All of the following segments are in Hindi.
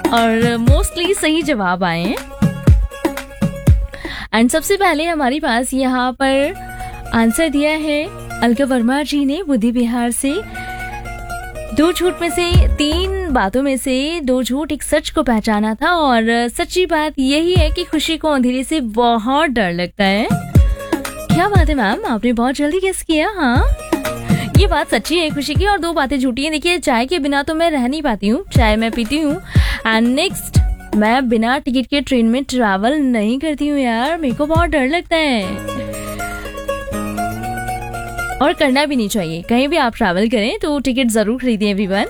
और मोस्टली सही जवाब आए हैं। एंड सबसे पहले हमारे पास यहाँ पर आंसर दिया है अलका वर्मा जी ने बुद्धि बिहार से। 2 झूठ में से 3 बातों में से 2 झूठ एक सच को पहचाना था, और सच्ची बात यही है कि खुशी को अंधेरे से बहुत डर लगता है। क्या बात है मैम, आपने बहुत जल्दी गेस किया। हाँ, ये बात सच्ची है खुशी की, और 2 बातें झूठी हैं। देखिए, चाय के बिना तो मैं रह नहीं पाती हूँ, चाय मैं पीती हूँ। एंड नेक्स्ट, मैं बिना टिकट के ट्रेन में ट्रैवल नहीं करती हूँ यार, मेरे को बहुत डर लगता है और करना भी नहीं चाहिए। कहीं भी आप ट्रैवल करें तो टिकट जरूर खरीदें एवरीवन।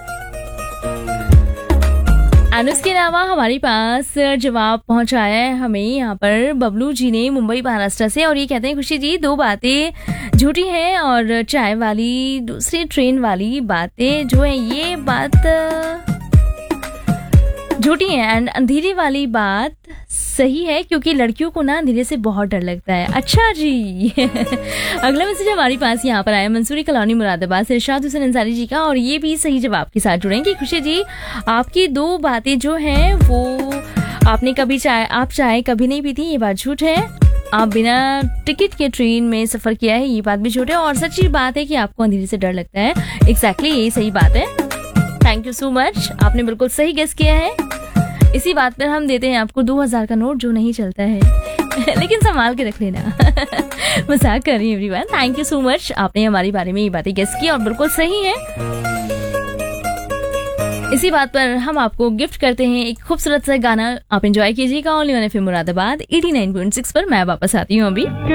एंड उसके अलावा हमारे पास जवाब पहुंचाया है हमें यहाँ पर बबलू जी ने मुंबई महाराष्ट्र से, और ये कहते हैं खुशी जी 2 बातें झूठी हैं, और चाय वाली दूसरी ट्रेन वाली बातें जो है ये बात झूठी है, एंड अंधेरे वाली बात सही है क्योंकि लड़कियों को ना अंधेरे से बहुत डर लगता है। अच्छा जी। अगला मैसेज हमारे पास यहाँ पर आया मंसूरी कॉलोनी मुरादाबाद से इरशाद हुसैन अंसारी जी का, और ये भी सही जवाब के साथ जुड़ेंगे। खुशी जी, आपकी 2 बातें जो हैं वो आपने आप चाय कभी नहीं पीती, ये बात झूठ है। आप बिना टिकट के ट्रेन में सफर किया है, ये बात भी झूठ है, और सच्ची बात है कि आपको अंधेरे से डर लगता है। एग्जैक्टली यही सही बात है। थैंक यू सो मच, आपने बिल्कुल सही गेस किया है। इसी बात पर हम देते हैं आपको 2000 का नोट जो नहीं चलता है लेकिन संभाल के रख लेना। मजाक कर रही हूँ everyone. Thank you so much, आपने हमारे बारे में ये बातें गेस की और बिल्कुल सही है। इसी बात पर हम आपको गिफ्ट करते हैं एक खूबसूरत सा गाना, आप एंजॉय कीजिएगा। ओनली ऑन एफएम मुरादाबाद 89.6 पर मैं वापस आती हूँ अभी।